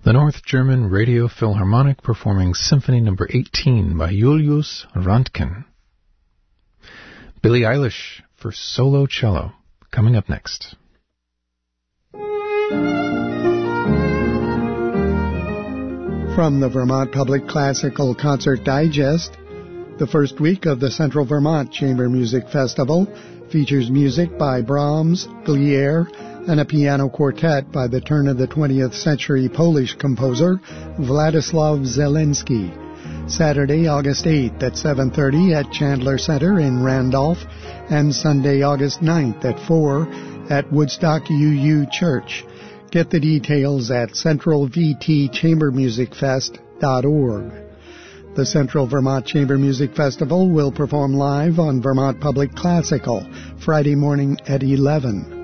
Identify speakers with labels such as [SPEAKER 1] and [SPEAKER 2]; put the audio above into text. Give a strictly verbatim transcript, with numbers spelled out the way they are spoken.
[SPEAKER 1] The North German Radio Philharmonic performing Symphony Number eighteen by Julius Röntgen. Billie Eilish for solo cello, coming up next.
[SPEAKER 2] From the Vermont Public Classical Concert Digest, the first week of the Central Vermont Chamber Music Festival features music by Brahms, Glier, and a piano quartet by the turn of the twentieth century Polish composer Władysław Zelenski. Saturday, August eighth at seven thirty at Chandler Center in Randolph, and Sunday, August ninth at four at Woodstock U U Church. Get the details at central v t chamber music fest dot org. The Central Vermont Chamber Music Festival will perform live on Vermont Public Classical Friday morning at eleven.